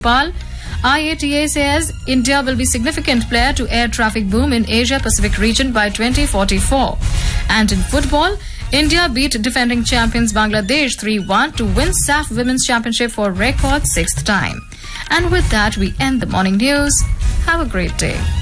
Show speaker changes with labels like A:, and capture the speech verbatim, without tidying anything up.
A: Pal. I A T A says India will be significant player to air traffic boom in Asia Pacific region by twenty forty-four. And in football, India beat defending champions Bangladesh three one to win S A F Women's Championship for record sixth time. And with that, we end the morning news. Have a great day.